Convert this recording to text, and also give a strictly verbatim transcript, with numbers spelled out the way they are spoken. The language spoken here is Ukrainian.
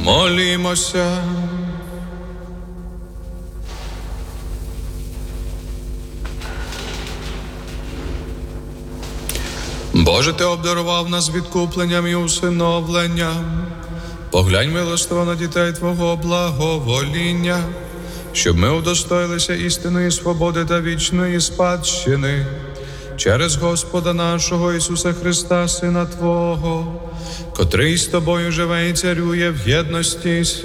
Молімося. Боже, Ти обдарував нас відкупленням і усиновленням. Поглянь милостиво на дітей Твого благовоління, щоб ми удостоїлися істинної свободи та вічної спадщини. Через Господа нашого Ісуса Христа, Сина Твого, котрий з Тобою живе і царює в єдності